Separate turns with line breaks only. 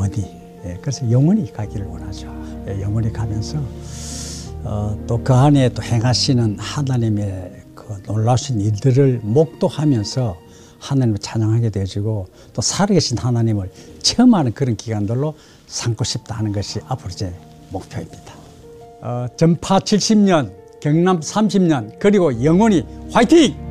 어디. 그래서 영원히 가기를 원하죠. 영원히 가면서 또 그 안에 또 행하시는 하나님의 그 놀라우신 일들을 목도하면서 하나님을 찬양하게 되어지고 또 살아계신 하나님을 체험하는 그런 기간들로 삼고 싶다 하는 것이 앞으로 제 목표입니다. 전파 70년, 경남 30년, 그리고 영원히 화이팅!